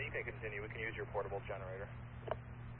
You can continue. We can use your portable generator.